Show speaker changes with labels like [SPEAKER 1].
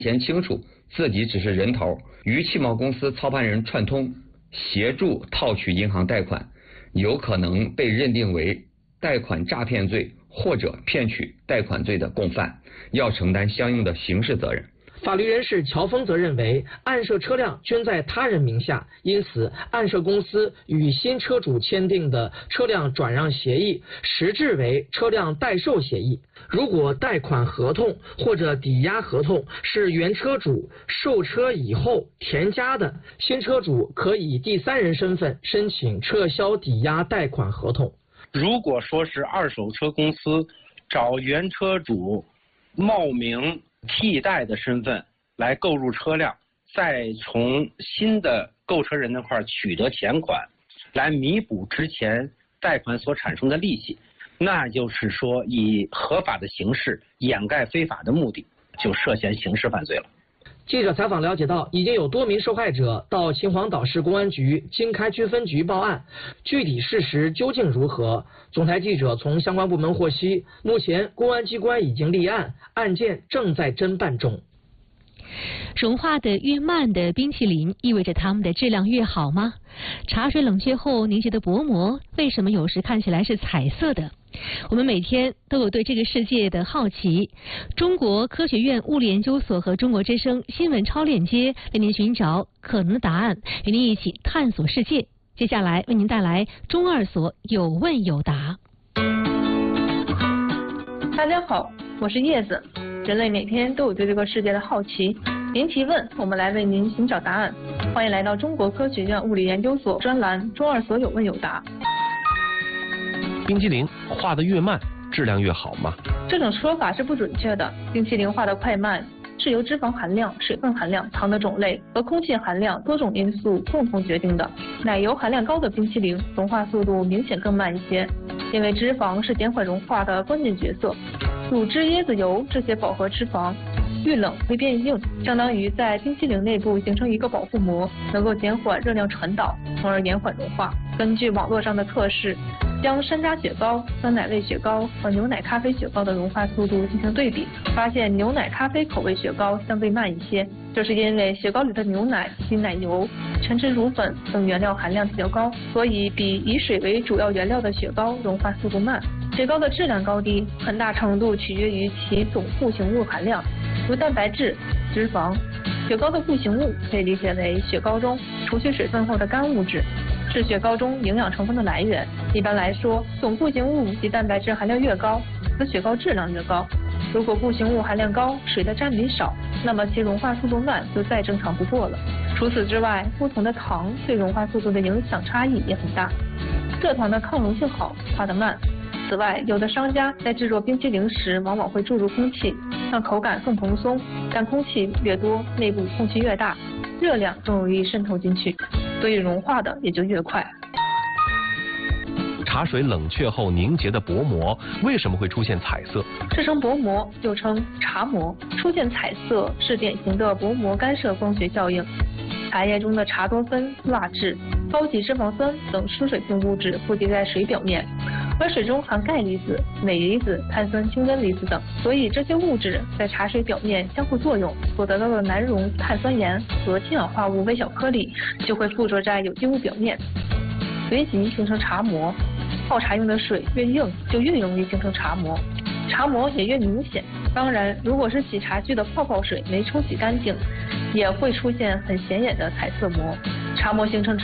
[SPEAKER 1] 前清楚自己只是人头，与汽贸公司操盘人串通，协助套取银行贷款，有可能被认定为贷款诈骗罪或者骗取贷款罪的共犯，要承担相应的刑事责任。
[SPEAKER 2] 法律人士乔峰则认为，案涉车辆均在他人名下，因此案涉公司与新车主签订的车辆转让协议实质为车辆代售协议。如果贷款合同或者抵押合同是原车主售车以后添加的，新车主可以第三人身份申请撤销抵押贷款合同。
[SPEAKER 3] 如果说是二手车公司找原车主冒名替代的身份来购入车辆，再从新的购车人那块取得钱款，来弥补之前贷款所产生的利息，那就是说以合法的形式掩盖非法的目的，就涉嫌刑事犯罪了。
[SPEAKER 2] 记者采访了解到，已经有多名受害者到秦皇岛市公安局经开区分局报案，具体事实究竟如何？总台记者从相关部门获悉，目前公安机关已经立案，案件正在侦办中。
[SPEAKER 4] 融化的越慢的冰淇淋意味着它们的质量越好吗？茶水冷却后凝结的薄膜为什么有时看起来是彩色的？我们每天都有对这个世界的好奇。中国科学院物理研究所和中国之声新闻超链接为您寻找可能的答案，与您一起探索世界。接下来为您带来中二所有问有答。
[SPEAKER 5] 大家好，我是叶子。人类每天都有对这个世界的好奇，您提问，我们来为您寻找答案。欢迎来到中国科学院物理研究所专栏中二所有问有答。
[SPEAKER 6] 冰激凌化得越慢，质量越好吗？
[SPEAKER 5] 这种说法是不准确的。冰淇淋化得快慢是由脂肪含量、水分含量、糖的种类和空气含量多种因素共同决定的。奶油含量高的冰淇淋融化速度明显更慢一些，因为脂肪是减缓融化的关键角色。乳脂、椰子油这些饱和脂肪遇冷会变硬，相当于在冰淇淋内部形成一个保护膜，能够减缓热量传导，从而延缓融化。根据网络上的测试，将山楂雪糕、酸奶味雪糕和牛奶咖啡雪糕的融化速度进行对比，发现牛奶咖啡口味雪糕相对慢一些，这是因为雪糕里的牛奶及奶油、陈脂乳粉等原料含量比较高，所以比以水为主要原料的雪糕融化速度慢。雪糕的质量高低很大程度取决于其总固形物含量，如蛋白质、脂肪。雪糕的固形物可以理解为雪糕中除去水分后的干物质，是雪糕中营养成分的来源。一般来说，总固形物及蛋白质含量越高，则雪糕质量越高。如果固形物含量高，水的占比少，那么其融化速度慢就再正常不过了。除此之外，不同的糖对融化速度的影响差异也很大，蔗糖的抗溶性好，化得慢。此外，有的商家在制作冰淇淋时往往会注入空气，让口感更蓬松，但空气越多，内部空气越大，热量更容易渗透进去，所以融化的也就越快。
[SPEAKER 6] 茶水冷却后凝结的薄膜为什么会出现彩色？
[SPEAKER 5] 制成薄膜又称茶膜，出现彩色是典型的薄膜干涉光学效应。茶叶中的茶多酚、蜡质、高级脂肪酸等疏水性物质附着在水表面，而水中含钙离子、镁离子、碳酸氢根离子等，所以这些物质在茶水表面相互作用，所得到的难溶碳酸盐和氢氧化物微小颗粒就会附着在有机物表面，随即形成茶膜。泡茶用的水越硬，就越容易形成茶膜，茶膜也越明显。当然，如果是洗茶具的泡泡水没冲洗干净，也会出现很显眼的彩色膜。茶膜形成之